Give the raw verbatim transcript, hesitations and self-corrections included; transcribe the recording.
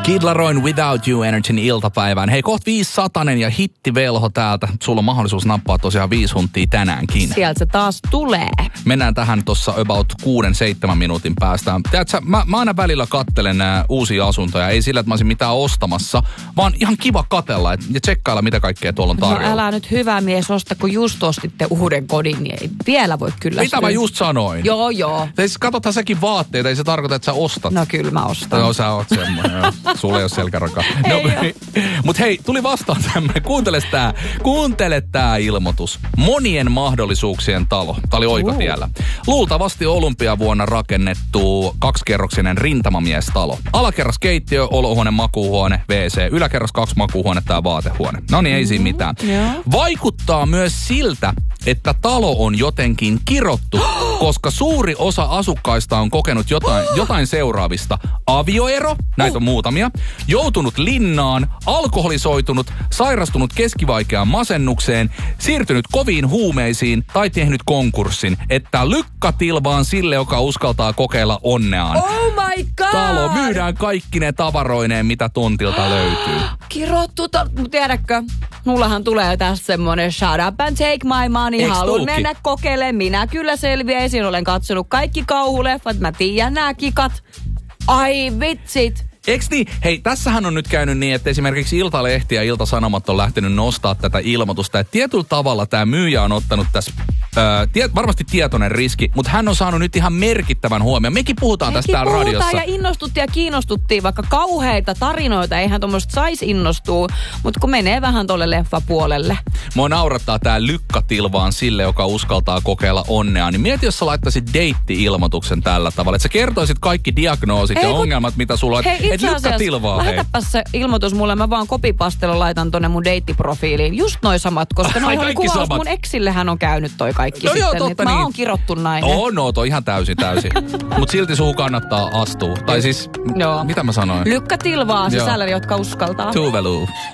Kid Laroin Without You Energyn iltapäivään. Hei, kohta viisisatanen ja hittivelho täältä. Sulla on mahdollisuus nappaa tosiaan viisi huntia tänäänkin. Sieltä se taas tulee. Mennään tähän tuossa about kuuden, seitsemän minuutin päästä. Tiedätkö, mä, mä aina välillä kattelen nää uusia asuntoja. Ei sillä, että mä olisin mitään ostamassa, vaan ihan kiva katella et, ja tsekkailla, mitä kaikkea tuolla on tarjolla. No älä nyt hyvä mies osta, kun just ostitte uuden kodin, niin ei vielä voi kyllä. Mitä mä just sanoin? Joo, joo. Siis katsothan säkin vaatteita, ei se tarkoita, että sä ostat. No kyllä mä ostan. No sä oot semmoinen, sulla ei ole selkärakaa. No, mut hei, tuli vastaan tämmöinen. Kuuntele tää, kuuntele tää ilmoitus. Monien mahdollisuuksien talo. Tää oli oikotiellä. Luultavasti olympiavuonna rakennettu kaksikerroksinen rintamamiestalo. Alakerras keittiö, olohuone, makuuhuone, wc. Yläkerras kaksi makuuhuonetta ja vaatehuone. No niin, ei siinä mitään. Vaikuttaa myös siltä, että talo on jotenkin kirottu, koska suuri osa asukkaista on kokenut jotain, jotain seuraavista. Avioero, näitä on muutamia, joutunut linnaan, alkoholisoitunut, sairastunut keskivaikeaan masennukseen, siirtynyt koviin huumeisiin tai tehnyt konkurssin. Että lykkatilvaan sille, joka uskaltaa kokeilla onneaan. Oh my god! Talo myydään kaikki ne tavaroineen, mitä tontilta löytyy. Kirottu, to- tiedätkö? Mullahan tulee tässä semmonen shut up and take my money. Eiks Haluan tuukin? mennä kokeilemaan. Minä kyllä selviäisin. Olen katsonut kaikki kauhuleffat. Mä tiedän nämä kikat. Ai vitsit. Eiks niin? Hei, tässähän on nyt käynyt niin, että esimerkiksi Iltalehti ja Ilta-Sanomat on lähtenyt nostaa tätä ilmoitusta. Että tietyllä tavalla tämä myyjä on ottanut tässä Öö, tie, varmasti tietoinen riski, mutta hän on saanut nyt ihan merkittävän huomioon. Mekin puhutaan Mekin tästä täällä puhutaan radiossa. ja innostuttiin ja kiinnostuttiin, vaikka kauheita tarinoita, eihän tuommoista saisi innostua, mutta kun menee vähän tuolle leffapuolelle. Mua naurattaa tää lykkatilvaan sille, joka uskaltaa kokeilla onnea. Niin mieti, jos sä laittaisit deitti-ilmoituksen tällä tavalla, että sä kertoisit kaikki diagnoosit Hei, ja kun, ongelmat, mitä sulla on. Hei, Että lykkatilvaa, hei. Lähetäpäs se ilmoitus mulle, mä vaan kopipastella laitan tonne mun deittiprofiiliin. Just noi samat, koska noi oli kuvaus samat. mun exille hän on käynyt toi kaikki. No sitten, joo, totta niin. niin. Mä oon kirottu nainen. Oo, no, toi ihan täysin, täysin. Mut silti suu kannattaa astua. Tai siis, Joo. mitä mä sanoin? Lykkätilvaa sisällä, jotka uskaltaa. Tuveluu.